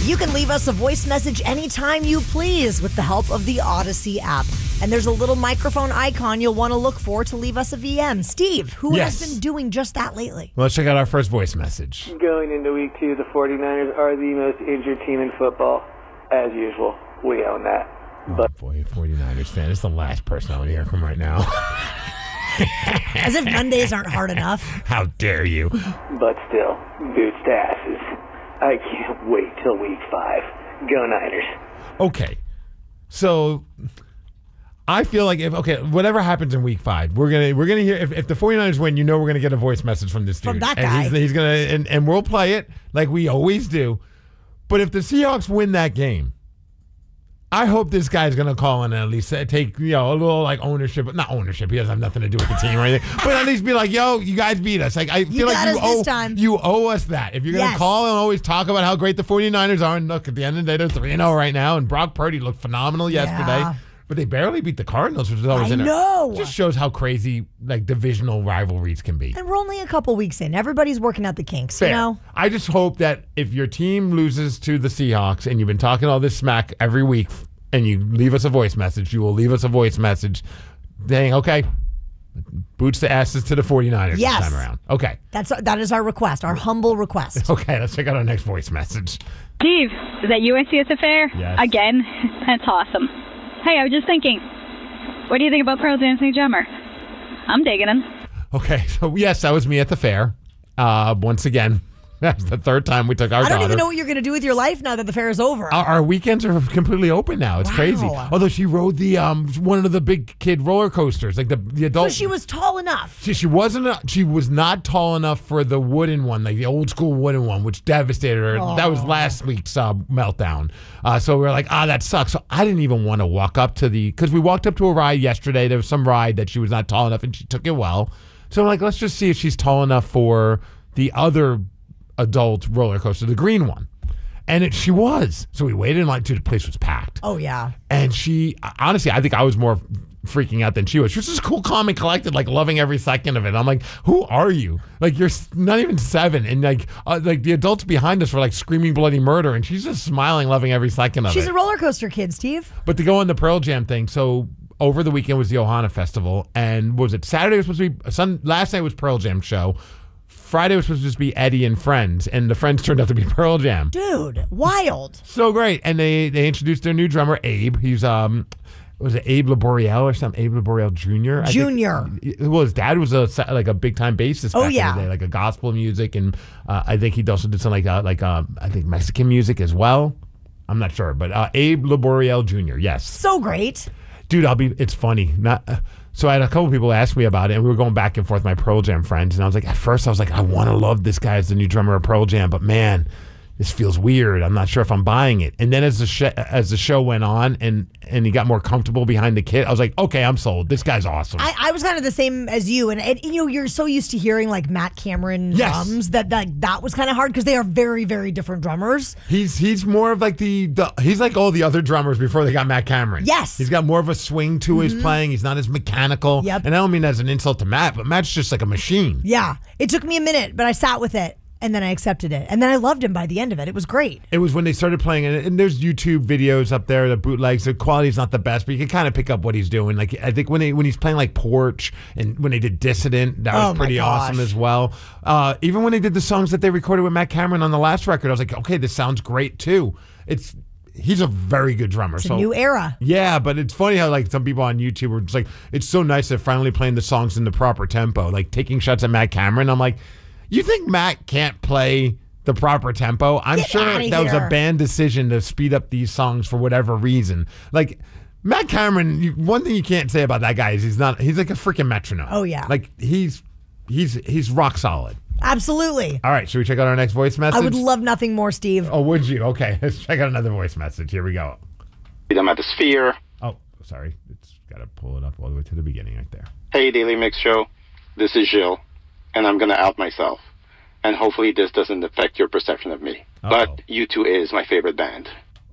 You can leave us a voice message anytime you please with the help of the Odyssey app. And there's a little microphone icon you'll want to look for to leave us a VM. Steve, who has been doing just that lately? Let's check out our first voice message. Going into week 2, the 49ers are the most injured team in football. As usual, we own that. But boy, 49ers fan. It's the last person I want to hear from right now. As if Mondays aren't hard enough. How dare you? But still, boots to asses. I can't wait till week 5. Go Niners. Okay. So I feel like whatever happens in week 5, we're gonna hear if the 49ers win, we're gonna get a voice message from this dude. From that guy. And he's gonna and we'll play it like we always do. But if the Seahawks win that game, I hope this guy's going to call in and at least take, a little like ownership, but not ownership. He doesn't have nothing to do with the team or anything, but at least be like, yo, you guys beat us. Like, I feel like you owe us that. If you're going to call and always talk about how great the 49ers are, and look, at the end of the day, they're 3-0 right now, and Brock Purdy looked phenomenal yesterday, but they barely beat the Cardinals, which is always in know. It just shows how crazy like divisional rivalries can be. And we're only a couple weeks in. Everybody's working out the kinks, Fair. I just hope that if your team loses to the Seahawks and you've been talking all this smack every week, and you leave us a voice message, you will leave us a voice message saying, okay, boots the asses to the 49ers this time around. Okay. That is our request, our humble request. Okay, let's check out our next voice message. Steve, is that UNCS affair? Yes. Again? That's awesome. Hey, I was just thinking, what do you think about Pearl Jam St. Drummer? I'm digging him. Okay, so yes, that was me at the fair. Once again. That's the third time we took our daughter. I don't even know what you're going to do with your life now that the fair is over. Our weekends are completely open now. It's crazy. Although she rode the one of the big kid roller coasters, like the adult. So she was tall enough. She wasn't. She was not tall enough for the wooden one, like the old school wooden one, which devastated her. Oh. That was last week's meltdown. So we were like, that sucks. So I didn't even want to walk up to because we walked up to a ride yesterday. There was some ride that she was not tall enough, and she took it well. So I'm like, let's just see if she's tall enough for the other adult roller coaster, the green one. And she was. So we waited in line, the place was packed. Oh, yeah. And she, honestly, I think I was more freaking out than she was. She was just cool, calm, and collected, like loving every second of it. I'm like, who are you? Like, you're not even 7. And like the adults behind us were like screaming bloody murder. And she's just smiling, loving every second of it. She's a roller coaster kid, Steve. But to go on the Pearl Jam thing, so over the weekend was the Ohana Festival. And what was it? Saturday was supposed to be, last night was Pearl Jam show. Friday was supposed to just be Eddie and Friends, and the Friends turned out to be Pearl Jam. Dude, wild. So great. And they introduced their new drummer, Abe. He's, was it Abe Laboriel or something? Abe Laboriel Jr.? Well, his dad was a big-time bassist back in the day, like a gospel music, and I think he also did some I think Mexican music as well. I'm not sure, but Abe Laboriel Jr., yes. So great. Dude, it's funny. So I had a couple people ask me about it, and we were going back and forth, my Pearl Jam friends, and at first I was like, I want to love this guy as the new drummer of Pearl Jam, but man, this feels weird. I'm not sure if I'm buying it. And then as the show went on and he got more comfortable behind the kit, I was like, okay, I'm sold. This guy's awesome. I was kind of the same as you. And you're so used to hearing like Matt Cameron drums that was kind of hard because they are very, very different drummers. He's more of like he's like all the other drummers before they got Matt Cameron. Yes. He's got more of a swing to his playing. He's not as mechanical. Yep. And I don't mean that as an insult to Matt, but Matt's just like a machine. Yeah. It took me a minute, but I sat with it. And then I accepted it. And then I loved him by the end of it. It was great. It was when they started playing it. And there's YouTube videos up there, the bootlegs. The quality's not the best, but you can kind of pick up what he's doing. Like, I think when he's playing like Porch and when they did Dissident, that was pretty awesome as well. Even when they did the songs that they recorded with Matt Cameron on the last record, I was like, okay, this sounds great too. He's a very good drummer. It's a new era. Yeah, but it's funny how like some people on YouTube were just like, it's so nice they're finally playing the songs in the proper tempo. Like taking shots at Matt Cameron. I'm like, you think Matt can't play the proper tempo? I'm sure that was a band decision to speed up these songs for whatever reason. Like Matt Cameron, one thing you can't say about that guy is he's like a freaking metronome. Oh yeah. Like he's rock solid. Absolutely. All right, should we check out our next voice message? I would love nothing more, Steve. Oh, would you? Okay, let's check out another voice message. Here we go. I'm at the Sphere. Oh, sorry. It's got to pull it up all the way to the beginning right there. Hey, Daily Mix Show. This is Gilles. And I'm going to out myself. And hopefully this doesn't affect your perception of me. But U2 is my favorite band.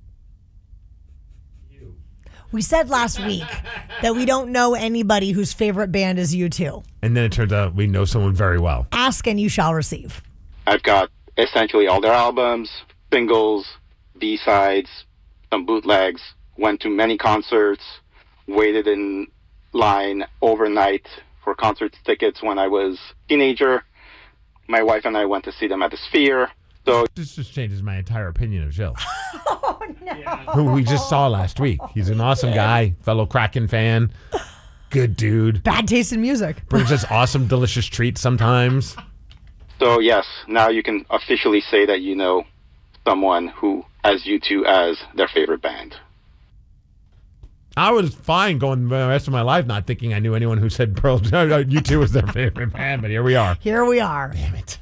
We said last week that we don't know anybody whose favorite band is U2. And then it turns out we know someone very well. Ask and you shall receive. I've got essentially all their albums, singles, B-sides, some bootlegs, went to many concerts, waited in line overnight for concert tickets when I was a teenager. My wife and I went to see them at the Sphere. So this just changes my entire opinion of Gilles. Oh, no. Who we just saw last week. He's an awesome guy, fellow Kraken fan, good dude. Bad taste in music. Brings us awesome, delicious treats sometimes. So yes, now you can officially say that you know someone who has U2 as their favorite band. I was fine going the rest of my life not thinking I knew anyone who said U2 was their favorite band, but here we are. Here we are. Damn it.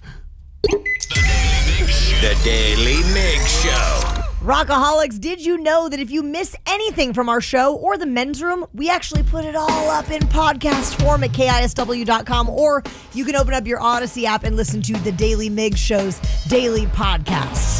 The Daily Mig Show. Rockaholics, did you know that if you miss anything from our show or the men's room, we actually put it all up in podcast form at KISW.com, or you can open up your Odyssey app and listen to the Daily Mig Show's daily podcasts.